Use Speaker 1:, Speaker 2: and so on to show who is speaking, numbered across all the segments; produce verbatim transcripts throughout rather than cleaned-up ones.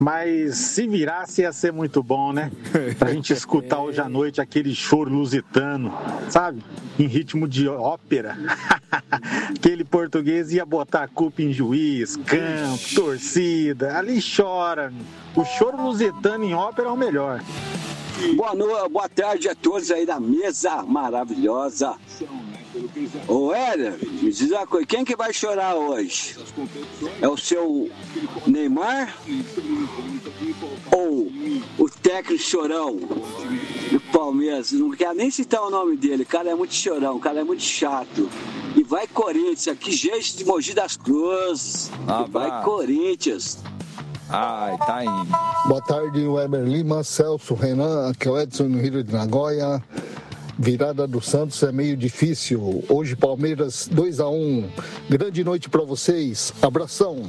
Speaker 1: Mas se virasse ia ser muito bom, né? Pra gente escutar hoje à noite aquele choro lusitano, sabe? Em ritmo de ópera. Aquele português ia botar a culpa em juiz, campo, torcida. Ali chora. O choro lusitano em ópera é o melhor.
Speaker 2: Boa noite, boa tarde a todos aí da mesa maravilhosa. Ô, Éder, me diz uma coisa, quem que vai chorar hoje? É o seu Neymar ou o técnico chorão do Palmeiras? Não quero nem citar o nome dele, o cara é muito chorão, o cara é muito chato. E vai Corinthians, aqui gente de Mogi das Cruzes.
Speaker 3: Ah,
Speaker 2: vai bah. Corinthians.
Speaker 3: Ai, tá indo.
Speaker 4: Boa tarde, Weber Lima, Celso, Renan, aqui é o Edson no Rio de Nagoya. Virada do Santos é meio difícil. Hoje Palmeiras dois a um. Grande noite para vocês. Abração.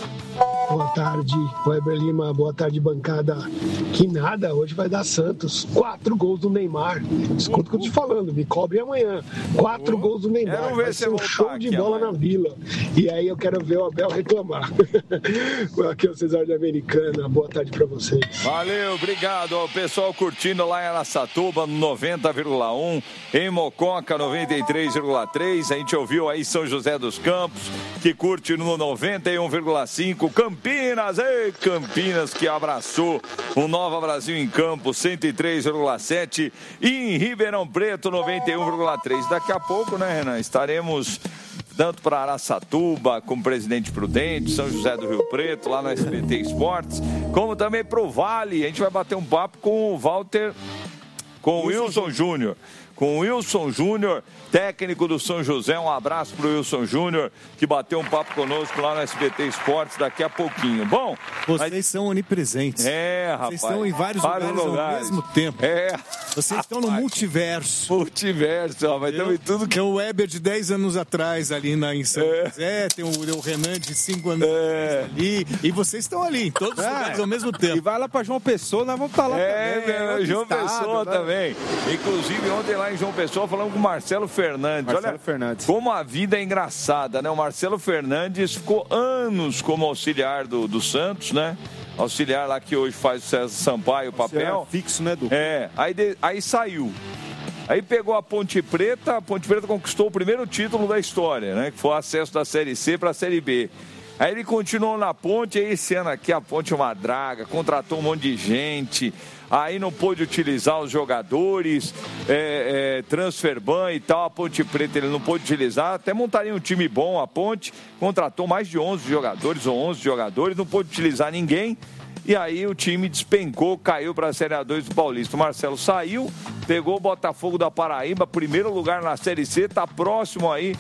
Speaker 5: Boa tarde, Weber Lima. Boa tarde, bancada. Que nada, hoje vai dar Santos. Quatro gols do Neymar. Escuta o que eu tô te falando, me cobre amanhã. Quatro uhum. gols do Neymar. Vai ser um show de bola amanhã na Vila. E aí eu quero ver o Abel reclamar. Aqui é o Cesário da Americana. Boa tarde pra vocês.
Speaker 3: Valeu, obrigado ao pessoal curtindo lá em Araçatuba, noventa vírgula um. Em Mococa, noventa e três vírgula três. A gente ouviu aí São José dos Campos, que curte no noventa e um vírgula cinco. Campinas, ei, Campinas, que abraçou o Nova Brasil em Campo, cento e três vírgula sete, e em Ribeirão Preto, noventa e um vírgula três. Daqui a pouco, né, Renan, estaremos tanto para Araçatuba, como Presidente Prudente, São José do Rio Preto, lá no S B T Esportes, como também para o Vale. A gente vai bater um papo com o Walter, com o Wilson Júnior. Com o Wilson Júnior, técnico do São José. Um abraço para o Wilson Júnior, que bateu um papo conosco lá no S B T Esportes daqui a pouquinho. Bom,
Speaker 6: vocês mas... são onipresentes.
Speaker 3: É, rapaz.
Speaker 6: Vocês estão em vários, vários lugares, lugares ao mesmo tempo.
Speaker 3: É.
Speaker 6: Vocês rapaz. estão no multiverso.
Speaker 3: Multiverso, ó, vai ter tudo que...
Speaker 6: Tem o Weber de dez anos atrás ali na, em São é. José, tem o, o Renan de cinco anos é. ali, e vocês estão ali, em todos os é. lugares ao mesmo tempo.
Speaker 7: E vai lá para João Pessoa, nós vamos estar lá
Speaker 3: é,
Speaker 7: também.
Speaker 3: É, é João estado, Pessoa né? também. Inclusive, ontem lá em João Pessoa, falamos com o Marcelo Fernandes.
Speaker 7: Marcelo
Speaker 3: Olha
Speaker 7: Fernandes.
Speaker 3: Como a vida é engraçada, né? O Marcelo Fernandes ficou anos como auxiliar do, do Santos, né? Auxiliar lá que hoje faz o César Sampaio o papel.
Speaker 7: Fixo, né, Du?
Speaker 3: É, aí, de, aí saiu. Aí pegou a Ponte Preta, a Ponte Preta conquistou o primeiro título da história, né? Que foi o acesso da Série C para a Série B. Aí ele continuou na Ponte, aí esse ano aqui a Ponte é uma draga, contratou um monte de gente, aí não pôde utilizar os jogadores, é, é, transfer ban e tal, a Ponte Preta ele não pôde utilizar, até montaria um time bom a Ponte, contratou mais de onze jogadores ou onze jogadores, não pôde utilizar ninguém, e aí o time despencou, caiu para a Série A dois do Paulista. O Marcelo saiu, pegou o Botafogo da Paraíba, primeiro lugar na Série C, tá próximo aí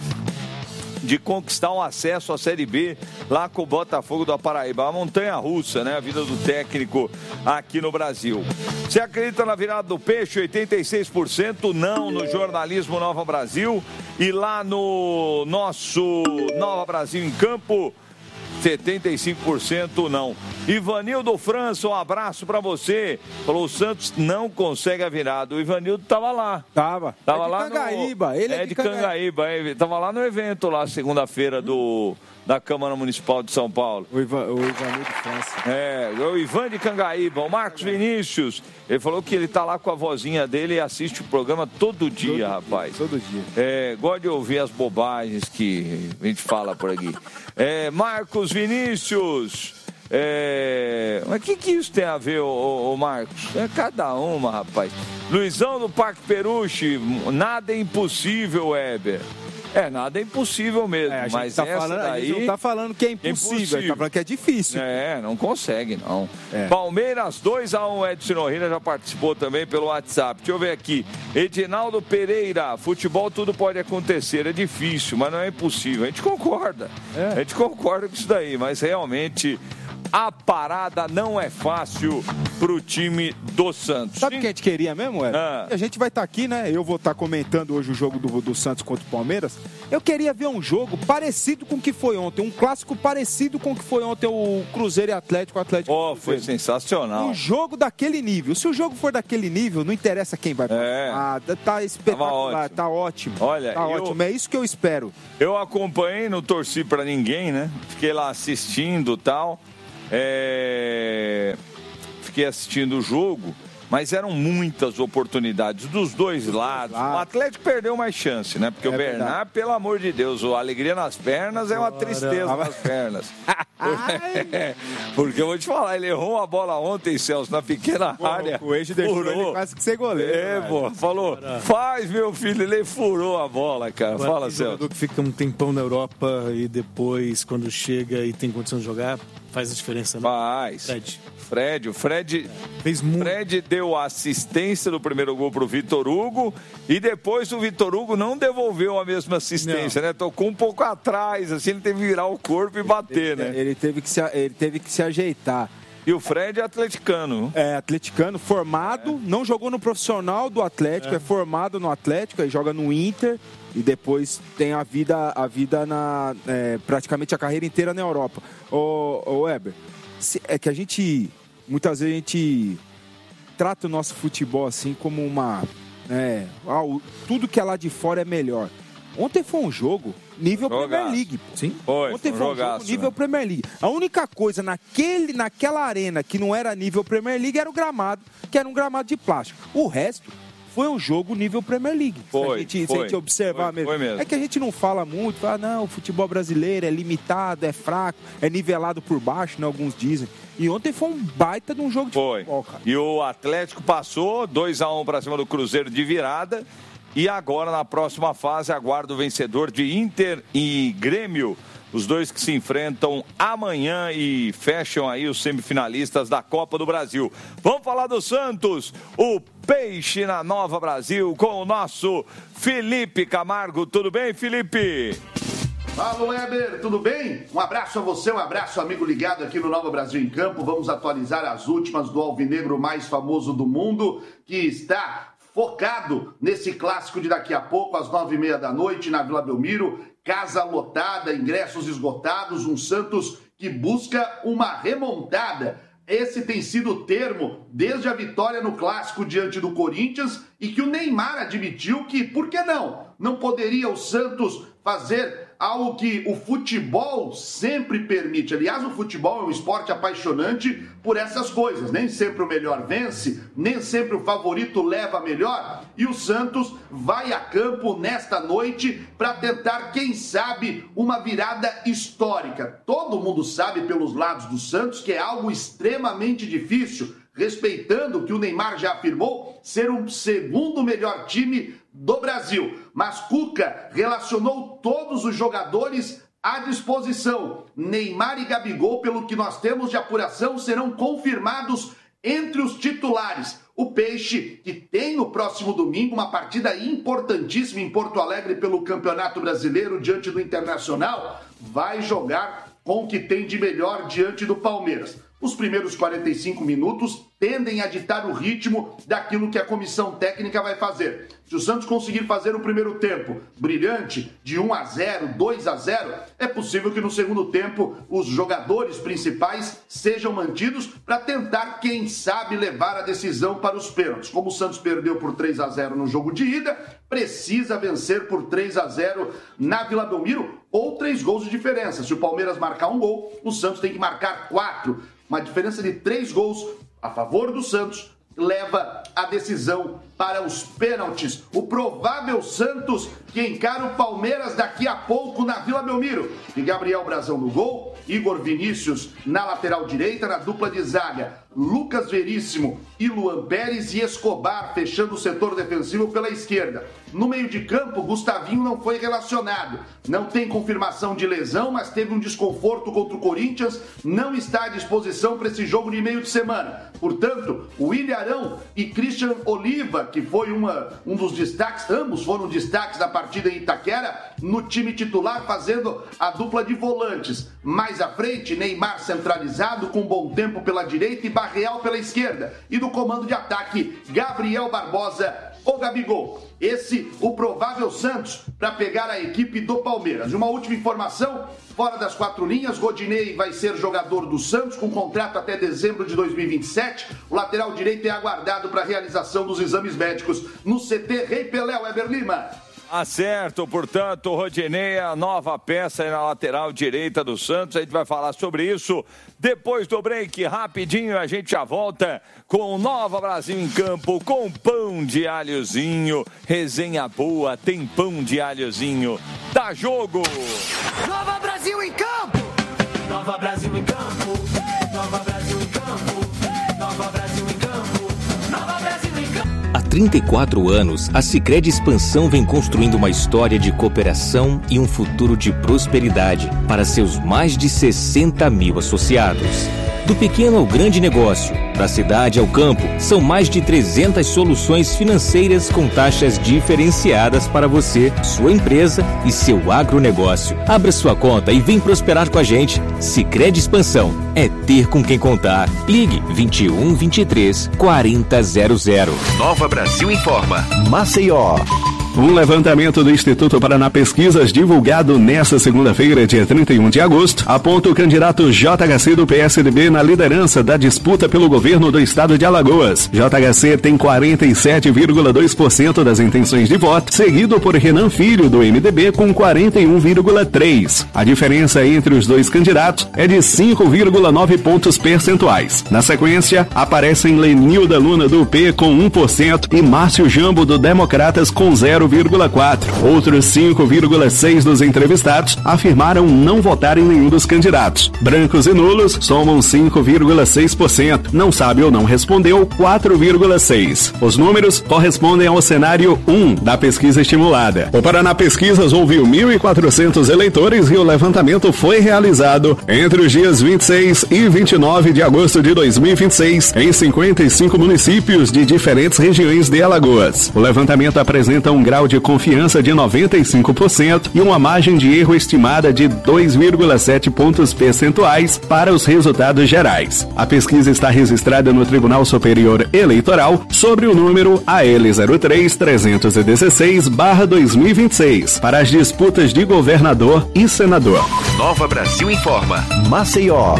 Speaker 3: de conquistar um acesso à Série B lá com o Botafogo da Paraíba. A montanha-russa, né? A vida do técnico aqui no Brasil. Você acredita na virada do peixe? oitenta e seis por cento não no jornalismo Nova Brasil. E lá no nosso Nova Brasil em Campo, setenta e cinco por cento não. Ivanildo França, um abraço pra você. Falou, o Santos não consegue a virada. O Ivanildo tava lá.
Speaker 7: Tava.
Speaker 3: Tava
Speaker 7: é de
Speaker 3: lá
Speaker 7: Cangaíba.
Speaker 3: no...
Speaker 7: Ele é,
Speaker 3: é de Cangaíba. Cangaíba. Tava lá no evento, lá, segunda-feira, do... da Câmara Municipal de São Paulo.
Speaker 7: O, Ivan, o Ivanildo França.
Speaker 3: É, o Ivan de Cangaíba. O Marcos Vinícius, ele falou que ele tá lá com a vozinha dele e assiste o programa todo dia, todo rapaz.
Speaker 7: Dia, todo dia.
Speaker 3: É, gosta de ouvir as bobagens que a gente fala por aqui. É, Marcos Vinícius... É... Mas o que, que isso tem a ver, ô, ô Marcos? É cada uma, rapaz. Luizão do Parque Peruche, nada é impossível, Weber. É, nada é impossível mesmo, é, mas
Speaker 7: tá
Speaker 3: essa
Speaker 7: falando,
Speaker 3: daí...
Speaker 7: A gente não tá falando que é impossível, impossível. A gente tá falando que é difícil.
Speaker 3: É, não consegue, não. É. Palmeiras dois a um, Edson Norrina já participou também pelo WhatsApp. Deixa eu ver aqui. Edinaldo Pereira, futebol tudo pode acontecer, é difícil, mas não é impossível. A gente concorda, é. a gente concorda com isso daí, mas realmente... A parada não é fácil pro time do Santos.
Speaker 7: Sabe o que a gente queria mesmo, Ed? Ah. A gente vai estar tá aqui, né? Eu vou estar tá comentando hoje o jogo do, do Santos contra o Palmeiras. Eu queria ver um jogo parecido com o que foi ontem. Um clássico parecido com o que foi ontem o Cruzeiro e Atlético. Atlético
Speaker 3: oh, foi sensacional.
Speaker 7: Um jogo daquele nível. Se o jogo for daquele nível, não interessa quem vai
Speaker 3: é.
Speaker 7: Ah, tá espetacular, tá ótimo.
Speaker 3: Olha,
Speaker 7: tá
Speaker 3: eu...
Speaker 7: ótimo. É isso que eu espero.
Speaker 3: Eu acompanhei, não torci pra ninguém, né? Fiquei lá assistindo e tal. É... Fiquei assistindo o jogo, mas eram muitas oportunidades dos dois lados. O Atlético perdeu mais chance, né? Porque é o Bernard, verdade. Pelo amor de Deus, a alegria nas pernas é uma tristeza nas pernas. Porque eu vou te falar, ele errou uma bola ontem, Celso, na pequena pô, área.
Speaker 7: O Eixo deixou furou. Ele quase que ser goleiro.
Speaker 3: É, cara. Pô, falou, faz, meu filho, ele furou a bola, cara. Agora, fala, Celso. O jogador
Speaker 8: que fica um tempão na Europa e depois, quando chega e tem condição de jogar, faz a diferença, né?
Speaker 3: Faz.
Speaker 8: Fred.
Speaker 3: Fred, o Fred, fez muito. Fred deu a assistência do primeiro gol pro Vitor Hugo e depois o Vitor Hugo não devolveu a mesma assistência, não. né? Tocou um pouco atrás, assim, ele teve que virar o corpo e bater,
Speaker 7: ele,
Speaker 3: né?
Speaker 7: Ele teve, que se, ele teve que se ajeitar.
Speaker 3: E o Fred é atleticano.
Speaker 7: É, atleticano, formado, é. não jogou no profissional do Atlético, é. é formado no Atlético, aí joga no Inter e depois tem a vida, a vida na, é, praticamente a carreira inteira na Europa. Ô, ô Weber, é que a gente, muitas vezes a gente trata o nosso futebol assim como uma, é, ah, tudo que é lá de fora é melhor. Ontem foi um jogo nível jogaço. Premier League. Sim.
Speaker 3: Foi,
Speaker 7: Ontem
Speaker 3: foi um,
Speaker 7: foi um
Speaker 3: jogaço,
Speaker 7: jogo nível né? Premier League. A única coisa naquele, naquela arena que não era nível Premier League era o gramado, que era um gramado de plástico. O resto foi um jogo nível Premier League.
Speaker 3: Foi,
Speaker 7: se a gente,
Speaker 3: foi,
Speaker 7: se a gente observar
Speaker 3: foi,
Speaker 7: mesmo.
Speaker 3: Foi mesmo.
Speaker 7: É que a gente não fala muito, fala, não, o futebol brasileiro é limitado, é fraco, é nivelado por baixo, né, alguns dizem. E ontem foi um baita de um jogo de
Speaker 3: foi.
Speaker 7: futebol, cara.
Speaker 3: E o Atlético passou dois a um para cima do Cruzeiro de virada. E agora, na próxima fase, aguarda o vencedor de Inter e Grêmio. Os dois que se enfrentam amanhã e fecham aí os semifinalistas da Copa do Brasil. Vamos falar do Santos, o Peixe na Nova Brasil, com o nosso Felipe Camargo. Tudo bem, Felipe?
Speaker 9: Fala, Weber, tudo bem? Um abraço a você, um abraço, amigo ligado aqui no Nova Brasil em Campo. Vamos atualizar as últimas do alvinegro mais famoso do mundo, que está focado nesse clássico de daqui a pouco, às nove e meia da noite, na Vila Belmiro. Casa lotada, ingressos esgotados, um Santos que busca uma remontada. Esse tem sido o termo desde a vitória no clássico diante do Corinthians e que o Neymar admitiu que, por que não? Não poderia o Santos fazer algo que o futebol sempre permite. Aliás, o futebol é um esporte apaixonante por essas coisas. Nem sempre o melhor vence, nem sempre o favorito leva a melhor. E o Santos vai a campo nesta noite para tentar, quem sabe, uma virada histórica. Todo mundo sabe pelos lados do Santos que é algo extremamente difícil, respeitando que o Neymar já afirmou ser o segundo melhor time do Brasil. Mas Cuca relacionou todos os jogadores à disposição. Neymar e Gabigol, pelo que nós temos de apuração, serão confirmados entre os titulares. O Peixe, que tem no próximo domingo uma partida importantíssima em Porto Alegre pelo Campeonato Brasileiro diante do Internacional, vai jogar com o que tem de melhor diante do Palmeiras. Os primeiros quarenta e cinco minutos tendem a ditar o ritmo daquilo que a comissão técnica vai fazer. Se o Santos conseguir fazer o primeiro tempo brilhante, de um a zero, dois a zero, é possível que no segundo tempo os jogadores principais sejam mantidos para tentar, quem sabe, levar a decisão para os pênaltis. Como o Santos perdeu por três a zero no jogo de ida, precisa vencer por três a zero na Vila Belmiro ou três gols de diferença. Se o Palmeiras marcar um gol, o Santos tem que marcar quatro. Uma diferença de três gols a favor do Santos leva a decisão para os pênaltis. O provável Santos que encara o Palmeiras daqui a pouco na Vila Belmiro. E Gabriel Brazão no gol, Igor Vinícius na lateral direita, na dupla de zaga, Lucas Veríssimo e Luan Pérez e Escobar fechando o setor defensivo pela esquerda. No meio de campo, Gustavinho não foi relacionado. Não tem confirmação de lesão, mas teve um desconforto contra o Corinthians. Não está à disposição para esse jogo de meio de semana. Portanto, William Arão e Christian Oliva, que foi uma, um dos destaques, ambos foram destaques da partida em Itaquera, no time titular fazendo a dupla de volantes. Mais à frente, Neymar centralizado com bom tempo pela direita e Barreal pela esquerda. E no comando de ataque, Gabriel Barbosa ou Gabigol. Esse, o provável Santos, para pegar a equipe do Palmeiras. Uma última informação, fora das quatro linhas, Rodinei vai ser jogador do Santos, com contrato até dezembro de dois mil e vinte e sete. O lateral direito é aguardado para a realização dos exames médicos no C T Rei Pelé, Weber Lima.
Speaker 3: Acerto, portanto, Rodinei, a nova peça aí na lateral direita do Santos. A gente vai falar sobre isso depois do break. Rapidinho, a gente já volta com o Nova Brasil em Campo, com pão de alhozinho. Resenha boa, tem pão de alhozinho. Dá jogo!
Speaker 10: Nova Brasil em Campo! Nova Brasil em Campo! Nova Brasil em Campo! Nova Brasil em Campo! Nova Brasil em Campo!
Speaker 11: Há trinta e quatro anos, a Sicredi Expansão vem construindo uma história de cooperação e um futuro de prosperidade para seus mais de sessenta mil associados. Do pequeno ao grande negócio, da cidade ao campo, são mais de trezentas soluções financeiras com taxas diferenciadas para você, sua empresa e seu agronegócio. Abra sua conta e vem prosperar com a gente. Sicredi Expansão é ter com quem contar. Ligue vinte e um, vinte e três, quarenta zero zero.
Speaker 12: Nova Brasil informa. Maceió.
Speaker 13: Um levantamento do Instituto Paraná Pesquisas, divulgado nesta segunda-feira, dia trinta e um de agosto, aponta o candidato J H C do P S D B na liderança da disputa pelo governo do estado de Alagoas. J H C tem quarenta e sete vírgula dois por cento das intenções de voto, seguido por Renan Filho, do M D B, com quarenta e um vírgula três por cento. A diferença entre os dois candidatos é de cinco vírgula nove pontos percentuais. Na sequência, aparecem Lenilda Luna, do P, com um por cento e Márcio Jambo, do Democratas, com zero vírgula quatro por cento. Outros cinco vírgula seis por cento dos entrevistados afirmaram não votar em nenhum dos candidatos. Brancos e nulos somam cinco vírgula seis por cento. Não sabe ou não respondeu, quatro vírgula seis por cento. Os números correspondem ao cenário um da pesquisa estimulada. O Paraná Pesquisas ouviu mil e quatrocentos eleitores e o levantamento foi realizado entre os dias vinte e seis e vinte e nove de agosto de dois mil e vinte e seis em cinquenta e cinco municípios de diferentes regiões de Alagoas. O levantamento apresenta um grau de confiança de noventa e cinco por cento e uma margem de erro estimada de dois vírgula sete pontos percentuais para os resultados gerais. A pesquisa está registrada no Tribunal Superior Eleitoral sobre o número A L zero três trezentos e dezesseis barra dois mil e vinte e seis para as disputas de governador e senador.
Speaker 12: Nova Brasil informa. Maceió.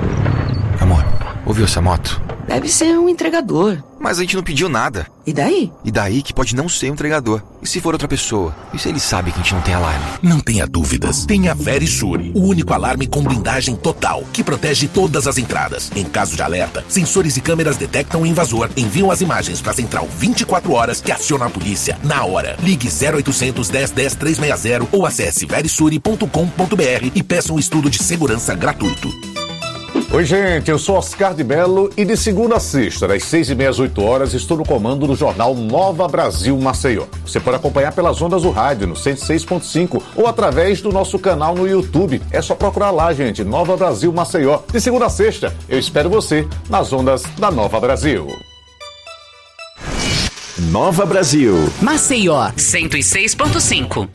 Speaker 14: Amor, ouviu essa moto?
Speaker 15: Deve ser um entregador.
Speaker 14: Mas a gente não pediu nada.
Speaker 15: E daí?
Speaker 14: E daí que pode não ser um entregador. E se for outra pessoa? E se ele sabe que a gente não tem alarme?
Speaker 16: Não tenha dúvidas. Tem a Verisure, o único alarme com blindagem total, que protege todas as entradas. Em caso de alerta, sensores e câmeras detectam o invasor, enviam as imagens para a central vinte e quatro horas que aciona a polícia na hora. Ligue zero oitocentos, dez, dez, trezentos e sessenta ou acesse verisure ponto com ponto br e peça um estudo de segurança gratuito.
Speaker 17: Oi, gente, eu sou Oscar de Mello e de segunda a sexta, das seis e meia às oito horas, estou no comando do jornal Nova Brasil Maceió. Você pode acompanhar pelas ondas do rádio no cento e seis ponto cinco ou através do nosso canal no YouTube. É só procurar lá, gente, Nova Brasil Maceió. De segunda a sexta, eu espero você nas ondas da Nova Brasil.
Speaker 12: Nova Brasil.
Speaker 18: Maceió, cento e seis ponto cinco.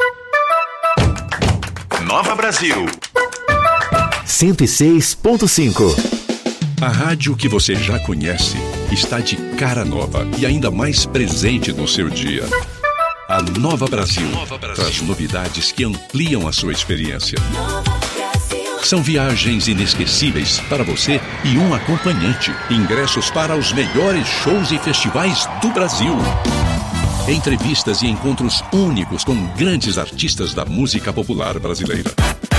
Speaker 12: Nova Brasil. cento e seis ponto cinco.
Speaker 19: A rádio que você já conhece está de cara nova e ainda mais presente no seu dia. A Nova Brasil, Nova Brasil traz novidades que ampliam a sua experiência. São viagens inesquecíveis para você e um acompanhante. Ingressos para os melhores shows e festivais do Brasil. Entrevistas e encontros únicos com grandes artistas da música popular brasileira.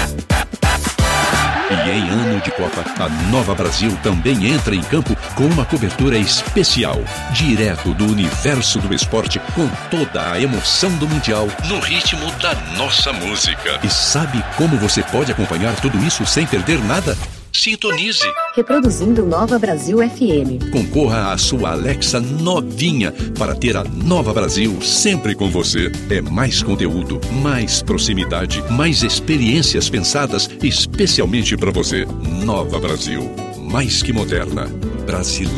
Speaker 19: E em ano de Copa, a Nova Brasil também entra em campo com uma cobertura especial, direto do universo do esporte, com toda a emoção do Mundial, no ritmo da nossa música. E sabe como você pode acompanhar tudo isso sem perder nada? Sintonize.
Speaker 20: Reproduzindo Nova Brasil F M.
Speaker 19: Concorra à sua Alexa novinha para ter a Nova Brasil sempre com você. É mais conteúdo, mais proximidade, mais experiências pensadas especialmente para você. Nova Brasil, mais que moderna, brasileira.